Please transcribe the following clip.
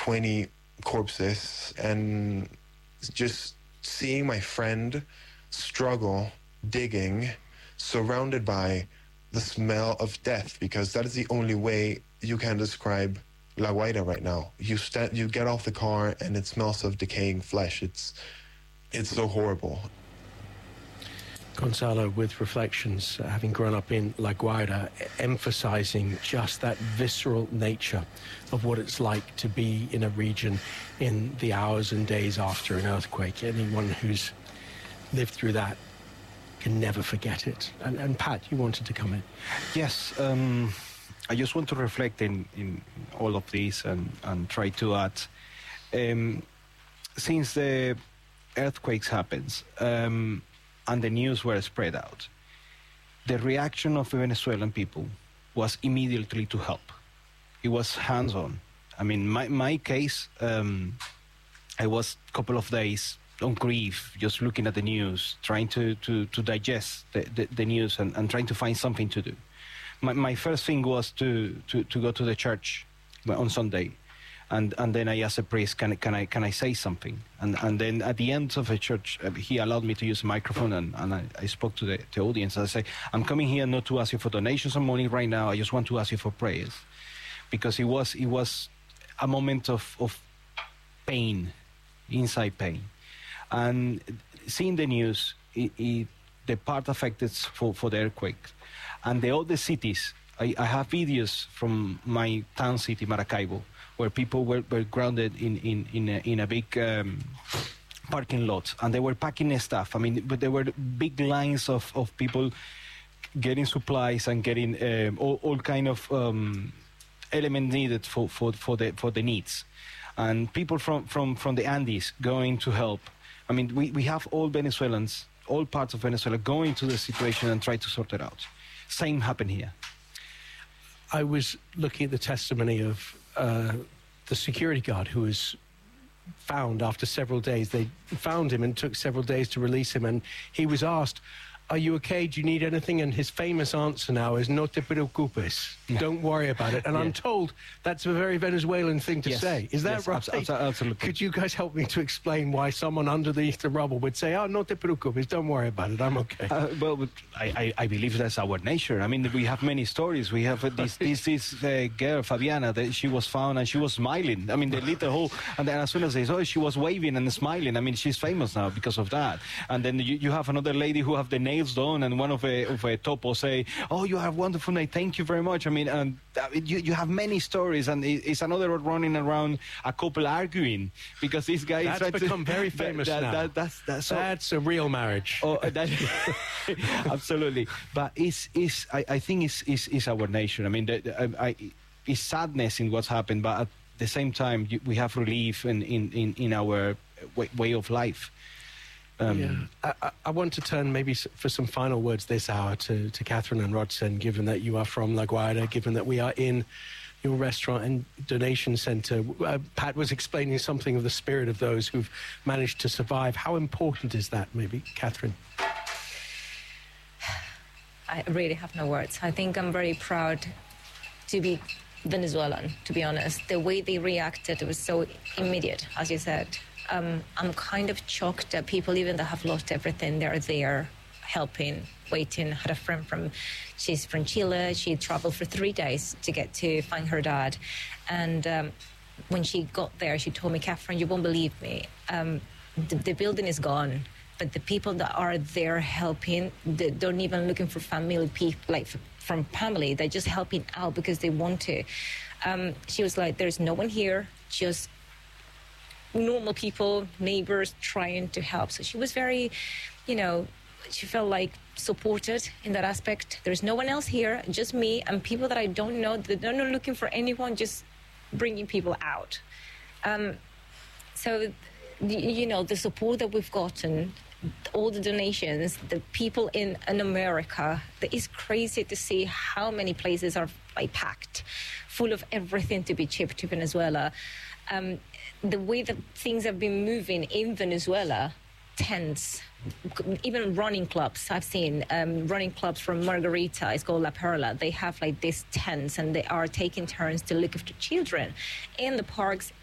20 corpses, and just seeing my friend struggle, digging, surrounded by the smell of death, because that is the only way you can describe La Guaira right now. You get off the car and it smells of decaying flesh. It's so horrible. Gonzalo, with reflections, having grown up in La Guaira, emphasizing just that visceral nature of what it's like to be in a region in the hours and days after an earthquake. Anyone who's lived through that can never forget it. And Pat, you wanted to come in. Yes, I just want to reflect in all of this and try to add. Since the earthquakes happens, and the news were spread out, the reaction of the Venezuelan people was immediately to help. It was hands-on. I mean, my case, I was a couple of days on grief, just looking at the news, trying to digest the news and trying to find something to do. My first thing was to go to the church on Sunday. And then I asked the priest, can I say something? And then at the end of the church, he allowed me to use the microphone, and I spoke to the audience. I say, I'm coming here not to ask you for donations or money right now. I just want to ask you for prayers, because it was a moment of pain, inside pain, and seeing the news, the part affected for the earthquake, and the other cities. I have videos from my town city, Maracaibo, where people were grounded in a big parking lot, and they were packing stuff. I mean, but there were big lines of people getting supplies and getting all kind of element needed for the needs, and people from the Andes going to help. I mean, we have all Venezuelans, all parts of Venezuela going to the situation and try to sort it out. Same happened here. I was looking at the testimony of the security guard who was found after several days. They found him and took several days to release him, and he was asked, are you okay? Do you need anything? And his famous answer now is, no te preocupes. Yeah. Don't worry about it. And yeah. I'm told that's a very Venezuelan thing to say. Is that right? Absolutely. Could you guys help me to explain why someone underneath the rubble would say, oh, no te preocupes, don't worry about it, I'm okay? Well, I believe that's our nature. I mean, we have many stories. We have this girl, Fabiana, that she was found and she was smiling. I mean, the little hole, and then as soon as they saw, she was waving and smiling. I mean, she's famous now because of that. And then you have another lady who have the nails done, and one of a topo say, oh, you have wonderful night, thank you very much. I mean, you have many stories, and it's another running around, a couple arguing because this guy that's become very famous now. That's a real marriage. Oh, absolutely. But I think it's our nature. I mean, it's sadness in what's happened, but at the same time we have relief in our way of life. I want to turn maybe for some final words this hour to Catherine and Rodson, given that you are from La Guaira, given that we are in your restaurant and donation centre. Pat was explaining something of the spirit of those who've managed to survive. How important is that, maybe, Catherine? I really have no words. I think I'm very proud to be Venezuelan, to be honest. The way they reacted was so immediate, as you said. I'm kind of shocked that people, even that have lost everything, they're there helping, waiting. I had a friend she's from Chile. She traveled for 3 days to get to find her dad. And when she got there, she told me, Catherine, you won't believe me. The building is gone, but the people that are there helping, they don't even looking for family people, like from family. They're just helping out because they want to. She was like, there's no one here, just normal people, neighbors trying to help. So she was very, she felt like supported in that aspect. There's no one else here, just me and people that I don't know. They're not looking for anyone, just bringing people out. So, the support that we've gotten, all the donations, the people in America, it's crazy to see how many places are packed, full of everything to be shipped to Venezuela. The way that things have been moving in Venezuela, tents, even running clubs. I've seen running clubs from Margarita. It's called La Perla. They have these tents, and they are taking turns to look after children in the parks,